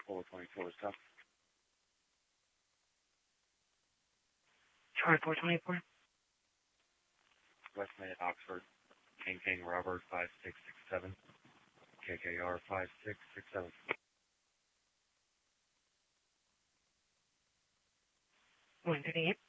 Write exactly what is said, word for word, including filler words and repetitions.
four twenty-four, stop. Charlie four twenty-four. West May, Oxford. King King Robert five six six seven. K K R five six six seven. one thirty-eight.